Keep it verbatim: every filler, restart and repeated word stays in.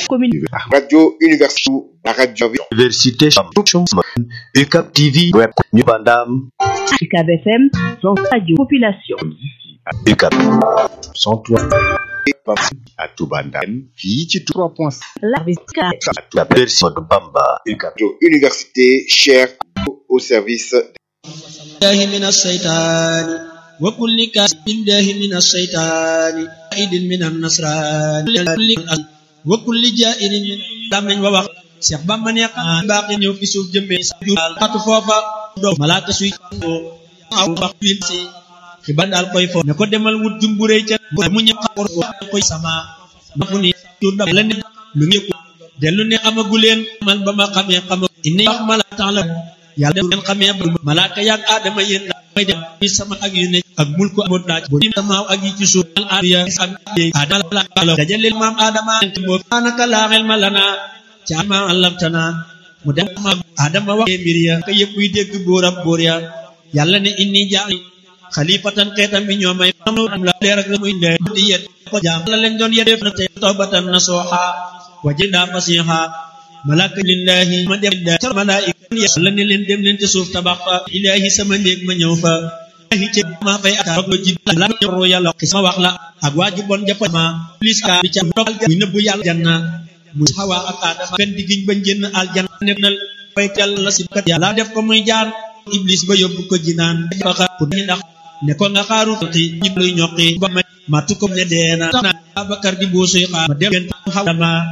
commune radio université la radio université U C A B T V web ñu bandam U C A B F M son radio population U C A B cent trois à Toubandam fii ci trois point la visca la version de Bamba U C A B université cher au service الله من الشيطان وكل كاس بالله من الشيطان عيد من النصران وكل جائر من دم ووق Cheikh Bamba ne xam baax ñëw fi suuf jëmee sa jual atu foofa do malaaka suy aw wax wil si xibaar daal koy fo ne ko demal wut jumburey ca mu ñëw xor koy sama nafu ni tur da la ne lu ñeeku delu ne amaguleen man ba ma xamee xam inni wax mala ta'ala yàlla ngeen xamee malaaka yak adama yéen may dem sama ak yu ne ak mulku amut laaj bo dim sama ak yi ci suuf al ariya am adala dajalil maam adama mo anaka la ilma lana Jama allamtana mu dem adama wax mbir ya ka yëpp yi dégg booram boor ya yàlla ne inni jaay xalifatan xeetam bi ñoo may am la leer ak la muy ndee di yet ko jaam la leen doon yedef na te tawbatan nasuha wajinda fasiha malaka lillahi ma dem da malaika yàlla ne leen dem leen te suuf tabax fa ilahi sama néeg ma ñëw fa ilahi ci ma fay ak ak ji la ro yàlla sama wax la ak waaju bon jàpp ma lis ka bi ca dogal ñu nëbbu yàlla janna mu Hawa ak Adama fen diggiñ bañ génn aljanna nal faytal la si kat yàlla def ko muy jaar iblis ba yóbbu ko jinaan fa ko ni ndax ne ko nga xaaru ti ñib luy ñoqi ba ma matu ko ne deena Abakar di boo suy xaar ma dem Hawa